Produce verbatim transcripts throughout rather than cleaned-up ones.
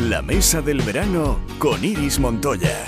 La mesa del verano con Iris Montoya.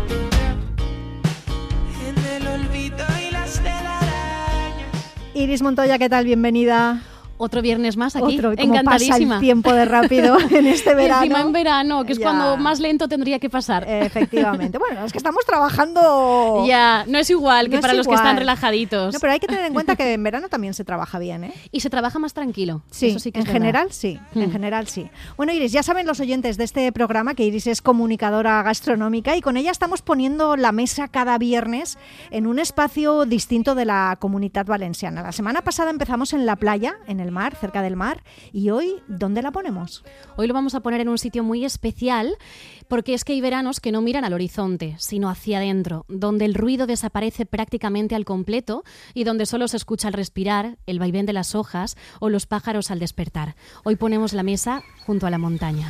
Iris Montoya, ¿qué tal? Bienvenida. Otro viernes más aquí, Otro, encantadísima. Pasa el tiempo de rápido en este verano. Y encima en verano, que es ya. cuando más lento tendría que pasar. Efectivamente. Bueno, es que estamos trabajando... Ya, no es igual que no para es los igual. que están relajaditos. No, pero hay que tener en cuenta que en verano también se trabaja bien, ¿eh? Y se trabaja más tranquilo. Sí, Eso sí que en es general verdad. sí, Mm. en general sí. Bueno, Iris, ya saben los oyentes de este programa que Iris es comunicadora gastronómica y con ella estamos poniendo la mesa cada viernes en un espacio distinto de la Comunitat Valenciana. La semana pasada empezamos en la playa, en el mar, cerca del mar, y hoy, ¿dónde la ponemos? Hoy lo vamos a poner en un sitio muy especial porque es que hay veranos que no miran al horizonte, sino hacia adentro, donde el ruido desaparece prácticamente al completo y donde solo se escucha el respirar, el vaivén de las hojas o los pájaros al despertar. Hoy ponemos la mesa junto a la montaña.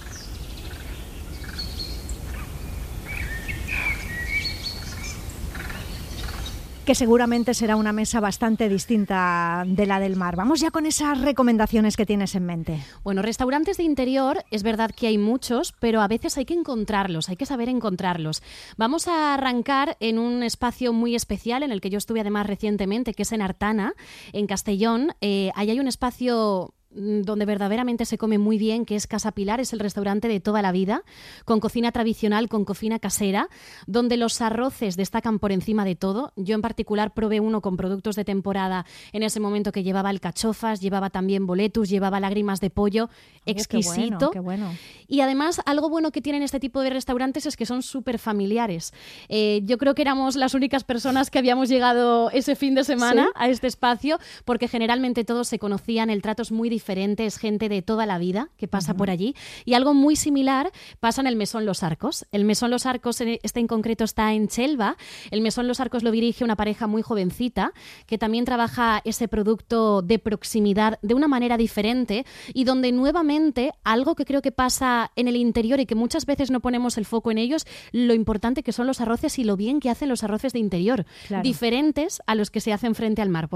Que seguramente será una mesa bastante distinta de la del mar. Vamos ya con esas recomendaciones que tienes en mente. Bueno, restaurantes de interior, es verdad que hay muchos, pero a veces hay que encontrarlos, hay que saber encontrarlos. Vamos a arrancar en un espacio muy especial en el que yo estuve además recientemente, que es en Artana, en Castellón. Eh, ahí hay un espacio donde verdaderamente se come muy bien, que es Casa Pilar, es el restaurante de toda la vida, con cocina tradicional, con cocina casera, donde los arroces destacan por encima de todo. Yo en particular probé uno con productos de temporada en ese momento que llevaba alcachofas, llevaba también boletus, llevaba lágrimas de pollo, exquisito. Oh, qué bueno, qué bueno. Y además, algo bueno que tienen este tipo de restaurantes es que son súper familiares. Eh, yo creo que éramos las únicas personas que habíamos llegado ese fin de semana ¿Sí? a este espacio, porque generalmente todos se conocían, el trato es muy diferente. Es gente de toda la vida que pasa uh-huh. por allí. Y algo muy similar pasa en el Mesón Los Arcos. El Mesón Los Arcos, este en concreto, está en Chelva. El Mesón Los Arcos lo dirige una pareja muy jovencita que también trabaja ese producto de proximidad de una manera diferente y donde nuevamente algo que creo que pasa en el interior y que muchas veces no ponemos el foco en ellos, lo importante que son los arroces y lo bien que hacen los arroces de interior, claro. diferentes a los que se hacen frente al mar.